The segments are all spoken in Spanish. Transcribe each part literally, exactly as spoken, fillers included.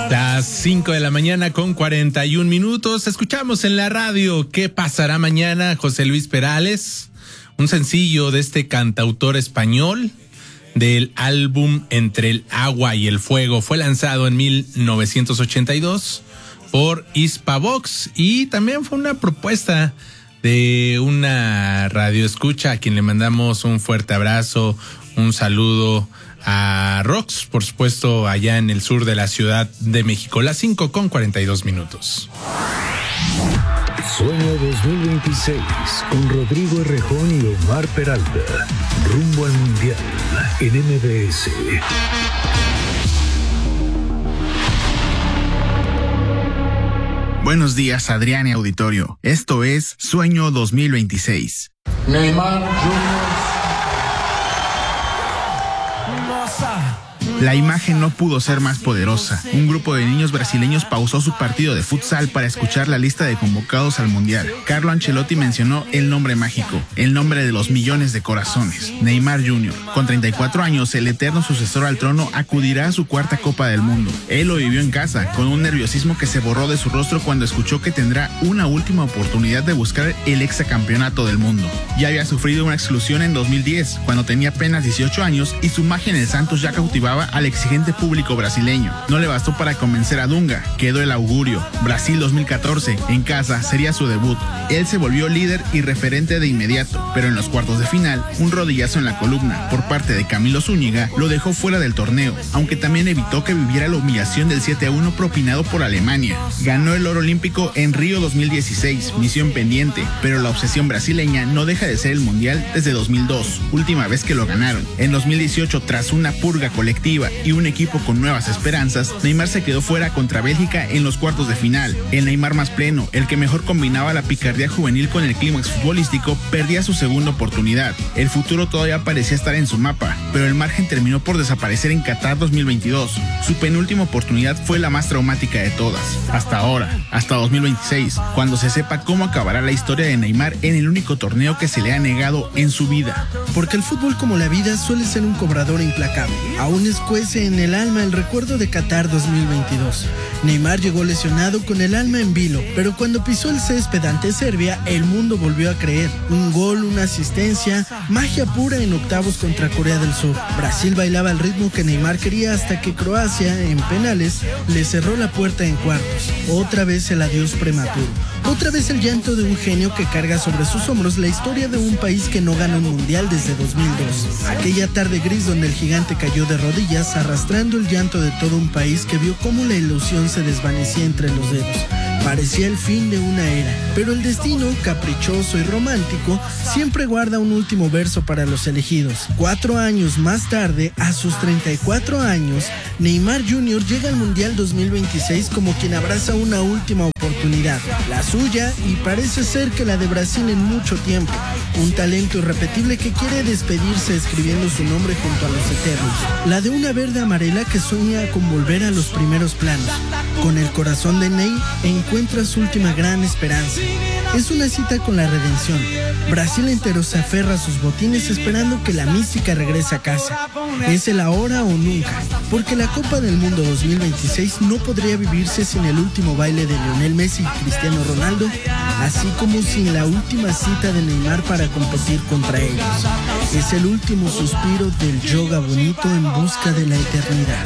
Las cinco de la mañana con cuarenta y un minutos. Escuchamos en la radio ¿Qué pasará mañana? José Luis Perales, un sencillo de este cantautor español del álbum Entre el agua y el fuego. Fue lanzado en mil novecientos ochenta y dos por Hispavox y también fue una propuesta de una radioescucha a quien le mandamos un fuerte abrazo, un saludo a Rox, por supuesto, allá en el sur de la Ciudad de México. Las cinco con cuarenta y dos minutos. Sueño dos mil veintiséis con Rodrigo Errejón y Omar Peralta. Rumbo al Mundial en M B S. Buenos días, Adrián y auditorio. Esto es Sueño dos mil veintiséis. Neymar Junior La imagen no pudo ser más poderosa. Un grupo de niños brasileños pausó su partido de futsal para escuchar la lista de convocados al Mundial. Carlo Ancelotti mencionó el nombre mágico, el nombre de los millones de corazones, Neymar junior Con treinta y cuatro años, el eterno sucesor al trono acudirá a su cuarta Copa del Mundo. Él lo vivió en casa, con un nerviosismo que se borró de su rostro cuando escuchó que tendrá una última oportunidad de buscar el hexacampeonato del mundo. Ya había sufrido una exclusión en dos mil diez, cuando tenía apenas dieciocho años y su magia en el Santos ya cautivaba al exigente público brasileño. No le bastó para convencer a Dunga, quedó el augurio. Brasil dos mil catorce, en casa, sería su debut. Él se volvió líder y referente de inmediato, pero en los cuartos de final, un rodillazo en la columna por parte de Camilo Zúñiga lo dejó fuera del torneo, aunque también evitó que viviera la humillación del siete a uno propinado por Alemania. Ganó el oro olímpico en Río dos mil dieciséis, misión pendiente, pero la obsesión brasileña no deja de ser el mundial desde dos mil dos, última vez que lo ganaron. En dos mil dieciocho, tras una purga colectiva y un equipo con nuevas esperanzas, Neymar se quedó fuera contra Bélgica en los cuartos de final. El Neymar más pleno, el que mejor combinaba la picardía juvenil con el clímax futbolístico, perdía su segunda oportunidad. El futuro todavía parecía estar en su mapa, pero el margen terminó por desaparecer en Qatar dos mil veintidós. Su penúltima oportunidad fue la más traumática de todas. Hasta ahora, hasta dos mil veintiséis, cuando se sepa cómo acabará la historia de Neymar en el único torneo que se le ha negado en su vida. Porque el fútbol, como la vida, suele ser un cobrador implacable. Aún escuece en el alma el recuerdo de Qatar dos mil veintidós. Neymar llegó lesionado con el alma en vilo, pero cuando pisó el césped ante Serbia, el mundo volvió a creer. Un gol, una asistencia, magia pura en octavos contra Corea del Sur. Brasil bailaba al ritmo que Neymar quería hasta que Croacia, en penales, le cerró la puerta en cuartos. Otra vez el adiós prematuro. Otra vez el llanto de un genio que carga sobre sus hombros la historia de un país que no gana un mundial desde dos mil dos. Aquella tarde gris donde el gigante cayó de rodillas, arrastrando el llanto de todo un país que vio cómo la ilusión se desvanecía entre los dedos. Parecía el fin de una era, pero el destino, caprichoso y romántico, siempre guarda un último verso para los elegidos. Cuatro años más tarde, a sus treinta y cuatro años, Neymar junior llega al Mundial dos mil veintiséis como quien abraza una última oportunidad, la suya y parece ser que la de Brasil en mucho tiempo. Un talento irrepetible que quiere despedirse escribiendo su nombre junto a los eternos. La de una verde amarela que sueña con volver a los primeros planos. Con el corazón de Ney encuentra su última gran esperanza. Es una cita con la redención. Brasil entero se aferra a sus botines esperando que la mística regrese a casa. Es el ahora o nunca, porque la Copa del Mundo dos mil veintiséis no podría vivirse sin el último baile de Lionel Messi y Cristiano Ronaldo, así como sin la última cita de Neymar para competir contra ellos. Es el último suspiro del yoga bonito en busca de la eternidad.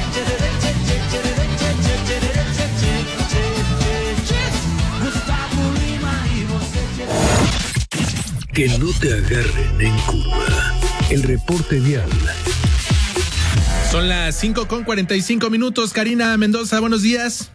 Que no te agarren en curva. El reporte vial. Son las cinco con cuarenta y cinco minutos. Karina Mendoza, buenos días.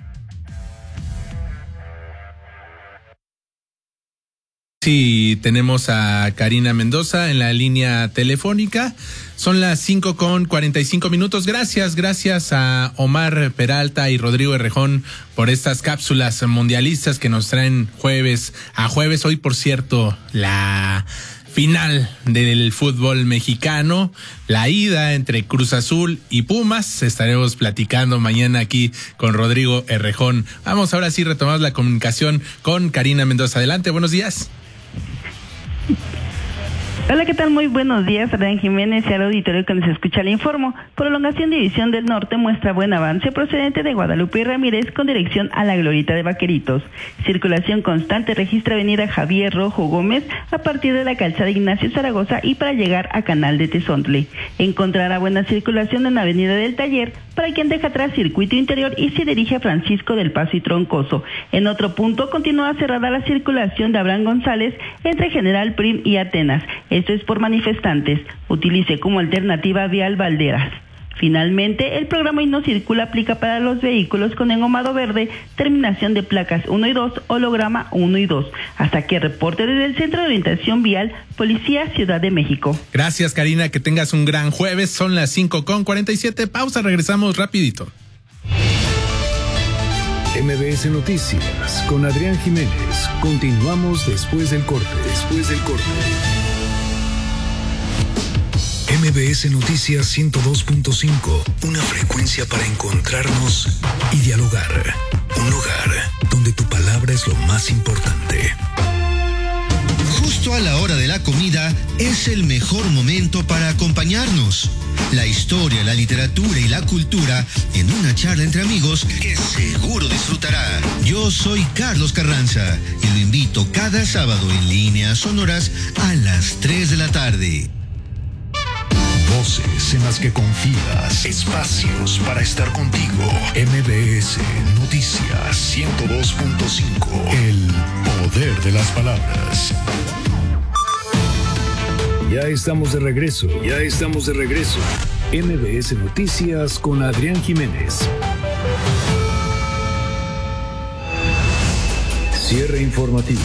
Sí, tenemos a Karina Mendoza en la línea telefónica. Son las cinco con cuarenta y cinco minutos. Gracias, gracias a Omar Peralta y Rodrigo Errejón por estas cápsulas mundialistas que nos traen jueves a jueves. Hoy, por cierto, la final del fútbol mexicano, la ida entre Cruz Azul y Pumas. Estaremos platicando mañana aquí con Rodrigo Errejón. Vamos, ahora sí retomamos la comunicación con Karina Mendoza. Adelante, buenos días. Hola, ¿qué tal? Muy buenos días, Adrián Jiménez y al auditorio que nos escucha. Le informo. Prolongación División del Norte muestra buen avance procedente de Guadalupe y Ramírez con dirección a la Glorieta de Vaqueritos. Circulación constante registra avenida Javier Rojo Gómez a partir de la calzada Ignacio Zaragoza y para llegar a Canal de Tezontle. Encontrará buena circulación en la avenida del Taller para quien deja atrás circuito interior y se dirige a Francisco del Paso y Troncoso. En otro punto continúa cerrada la circulación de Abraham González entre General Prim y Atenas. Esto es por manifestantes. Utilice como alternativa vial Valderas. Finalmente, el programa Y No Circula aplica para los vehículos con engomado verde, terminación de placas uno y dos, holograma uno y dos. Hasta que reporte desde el Centro de Orientación Vial, Policía Ciudad de México. Gracias, Karina, que tengas un gran jueves. Son las cinco con cuarenta y siete. Pausa, regresamos rapidito. M B S Noticias con Adrián Jiménez. Continuamos después del corte. Después del corte. M B S Noticias ciento dos punto cinco, una frecuencia para encontrarnos y dialogar. Un lugar donde tu palabra es lo más importante. Justo a la hora de la comida es el mejor momento para acompañarnos. La historia, la literatura y la cultura en una charla entre amigos que seguro disfrutará. Yo soy Carlos Carranza y lo invito cada sábado en Líneas Sonoras a las tres de la tarde. Voces en las que confías, espacios para estar contigo. M B S Noticias ciento dos punto cinco. El poder de las palabras. Ya estamos de regreso, ya estamos de regreso. M B S Noticias con Adrián Jiménez. Cierre informativo.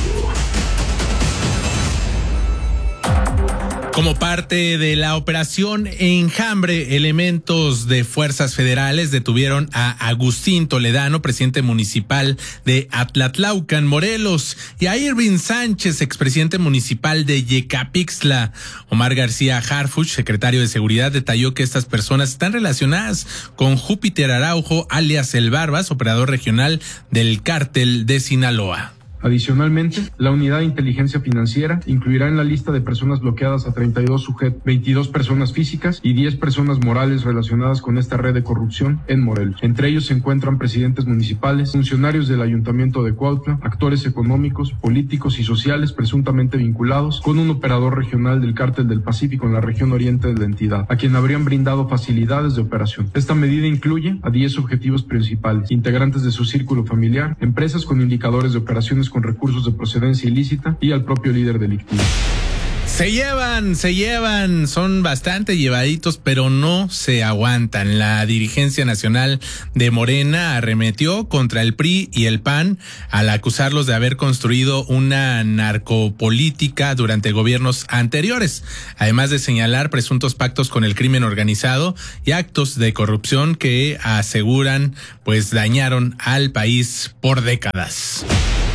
Como parte de la operación Enjambre, elementos de fuerzas federales detuvieron a Agustín Toledano, presidente municipal de Atlatlaucan, Morelos, y a Irving Sánchez, expresidente municipal de Yecapixtla. Omar García Harfuch, secretario de Seguridad, detalló que estas personas están relacionadas con Júpiter Araujo, alias El Barbas, operador regional del cártel de Sinaloa. Adicionalmente, la Unidad de Inteligencia Financiera incluirá en la lista de personas bloqueadas a treinta y dos sujetos, veintidós personas físicas y diez personas morales relacionadas con esta red de corrupción en Morelos. Entre ellos se encuentran presidentes municipales, funcionarios del Ayuntamiento de Cuautla, actores económicos, políticos y sociales presuntamente vinculados con un operador regional del Cártel del Pacífico en la región oriente de la entidad, a quien habrían brindado facilidades de operación. Esta medida incluye a diez objetivos principales, integrantes de su círculo familiar, empresas con indicadores de operaciones con recursos de procedencia ilícita y al propio líder delictivo. Se llevan, se llevan, son bastante llevaditos, pero no se aguantan. La dirigencia nacional de Morena arremetió contra el P R I y el P A N al acusarlos de haber construido una narcopolítica durante gobiernos anteriores, además de señalar presuntos pactos con el crimen organizado y actos de corrupción que aseguran pues dañaron al país por décadas.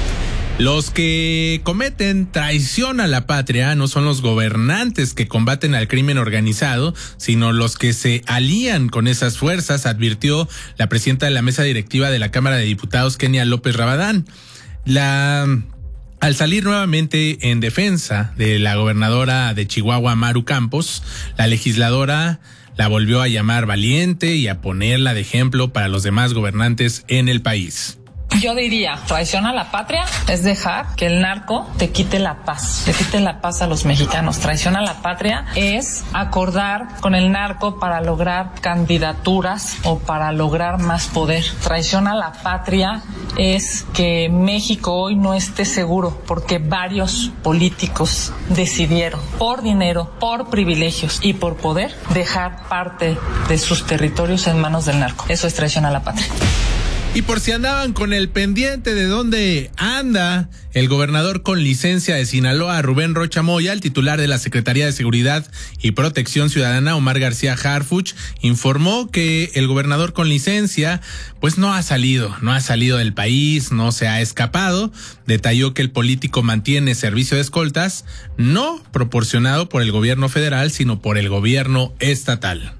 Los que cometen traición a la patria no son los gobernantes que combaten al crimen organizado, sino los que se alían con esas fuerzas, advirtió la presidenta de la mesa directiva de la Cámara de Diputados, Kenia López Rabadán. La... Al salir nuevamente en defensa de la gobernadora de Chihuahua, Maru Campos, la legisladora la volvió a llamar valiente y a ponerla de ejemplo para los demás gobernantes en el país. Yo diría, traición a la patria es dejar que el narco te quite la paz, te quite la paz a los mexicanos. Traición a la patria es acordar con el narco para lograr candidaturas o para lograr más poder. Traición a la patria es que México hoy no esté seguro porque varios políticos decidieron por dinero, por privilegios y por poder dejar parte de sus territorios en manos del narco. Eso es traición a la patria. Y por si andaban con el pendiente de dónde anda el gobernador con licencia de Sinaloa, Rubén Rocha Moya, el titular de la Secretaría de Seguridad y Protección Ciudadana, Omar García Harfuch, informó que el gobernador con licencia pues no ha salido, no ha salido del país, no se ha escapado. Detalló que el político mantiene servicio de escoltas, no proporcionado por el gobierno federal, sino por el gobierno estatal.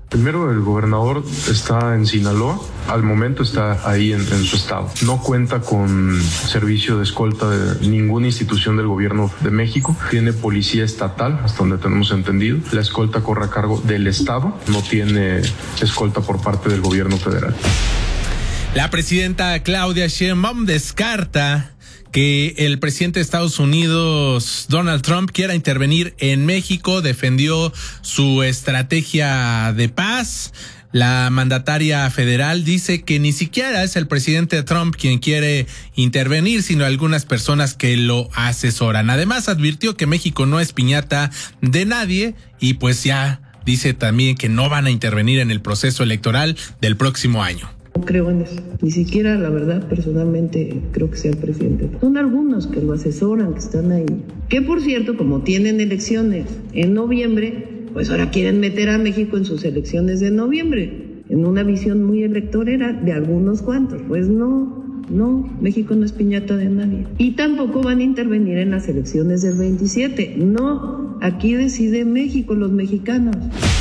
Primero, el gobernador está en Sinaloa, al momento está ahí en, en su estado. No cuenta con servicio de escolta de ninguna institución del gobierno de México. Tiene policía estatal, hasta donde tenemos entendido. La escolta corre a cargo del estado, no tiene escolta por parte del gobierno federal. La presidenta Claudia Sheinbaum descarta que el presidente de Estados Unidos, Donald Trump, quiera intervenir en México. Defendió su estrategia de paz. La mandataria federal dice que ni siquiera es el presidente Trump quien quiere intervenir, sino algunas personas que lo asesoran. Además, advirtió que México no es piñata de nadie y pues ya dice también que no van a intervenir en el proceso electoral del próximo año. No creo en eso. Ni siquiera, la verdad, personalmente creo que sea el presidente. Son algunos que lo asesoran, que están ahí. Que, por cierto, como tienen elecciones en noviembre, pues ahora quieren meter a México en sus elecciones de noviembre, en una visión muy electorera de algunos cuantos. Pues no, no, México no es piñata de nadie. Y tampoco van a intervenir en las elecciones del veintisiete. No, aquí decide México, los mexicanos.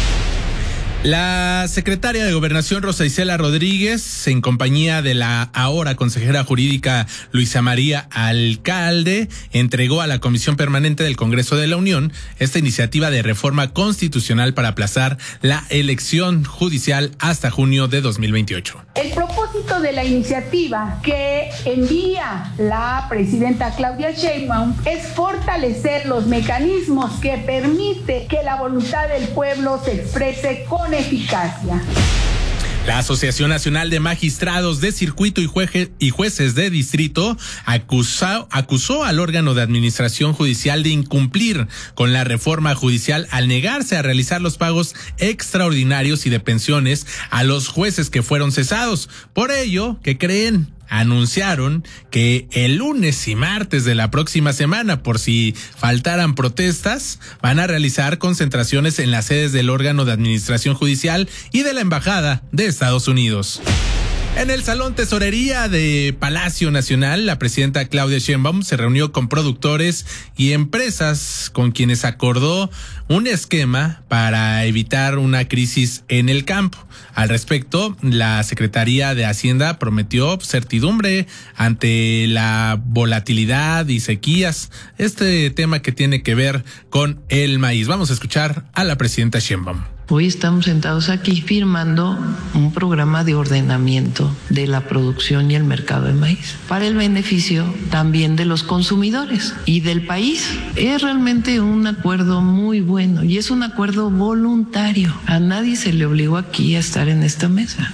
La secretaria de Gobernación, Rosa Isela Rodríguez, en compañía de la ahora consejera jurídica Luisa María Alcalde, entregó a la Comisión Permanente del Congreso de la Unión esta iniciativa de reforma constitucional para aplazar la elección judicial hasta junio de dos mil veintiocho. El propósito de la iniciativa que envía la presidenta Claudia Sheinbaum es fortalecer los mecanismos que permite que la voluntad del pueblo se exprese con eficacia. La Asociación Nacional de Magistrados de Circuito y, jueje, y Jueces de Distrito acusó, acusó al órgano de administración judicial de incumplir con la reforma judicial al negarse a realizar los pagos extraordinarios y de pensiones a los jueces que fueron cesados. Por ello, ¿qué creen? Anunciaron que el lunes y martes de la próxima semana, por si faltaran protestas, van a realizar concentraciones en las sedes del órgano de administración judicial y de la Embajada de Estados Unidos. En el Salón Tesorería de Palacio Nacional, la presidenta Claudia Sheinbaum se reunió con productores y empresas con quienes acordó un esquema para evitar una crisis en el campo. Al respecto, la Secretaría de Hacienda prometió certidumbre ante la volatilidad y sequías, este tema que tiene que ver con el maíz. Vamos a escuchar a la presidenta Sheinbaum. Hoy estamos sentados aquí firmando un programa de ordenamiento de la producción y el mercado de maíz para el beneficio también de los consumidores y del país. Es realmente un acuerdo muy bueno y es un acuerdo voluntario. A nadie se le obligó aquí a estar en esta mesa.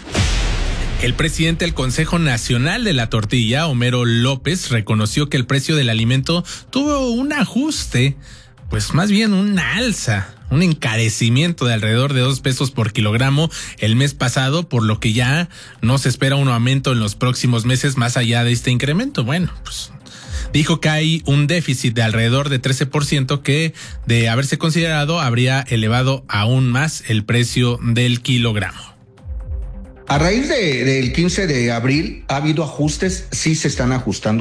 El presidente del Consejo Nacional de la Tortilla, Homero López, reconoció que el precio del alimento tuvo un ajuste, pues más bien una alza, un encarecimiento de alrededor de dos pesos por kilogramo el mes pasado, por lo que ya no se espera un aumento en los próximos meses más allá de este incremento. Bueno, pues dijo que hay un déficit de alrededor de trece por ciento que, de haberse considerado, habría elevado aún más el precio del kilogramo. A raíz de, del quince de abril ha habido ajustes, sí se están ajustando